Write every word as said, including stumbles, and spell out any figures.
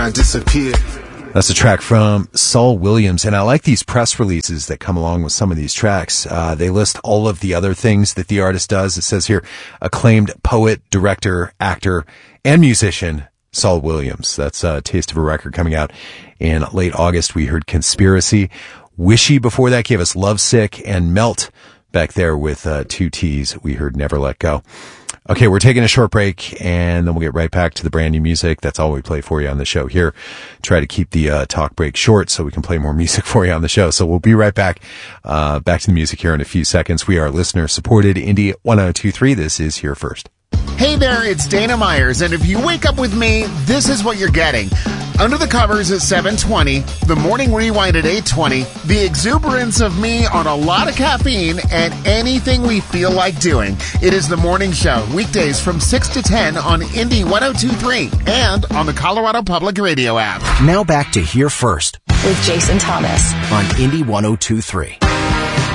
I disappeared. That's a track from Saul Williams, and I like these press releases that come along with some of these tracks. Uh, they list all of the other things that the artist does. It says here, acclaimed poet, director, actor, and musician, Saul Williams. That's a taste of a record coming out in late August. We heard Conspiracy. Wishy before that gave us Lovesick, and Melt back there with uh, two T's. We heard Never Let Go. Okay, we're taking a short break, and then we'll get right back to the brand new music. That's all we play for you on the show here. Try to keep the uh, talk break short so we can play more music for you on the show. So we'll be right back. Uh, back to the music here in a few seconds. We are listener-supported Indie one oh two point three. This is Here First. Hey there, it's Dana Myers, and if you wake up with me, this is what you're getting. Under the Covers at seven twenty, the Morning Rewind at eight twenty, the exuberance of me on a lot of caffeine, and anything we feel like doing. It is the morning show, weekdays from six to ten on Indie one oh two point three and on the Colorado Public Radio app. Now back to Here First with Jason Thomas on Indie one oh two point three.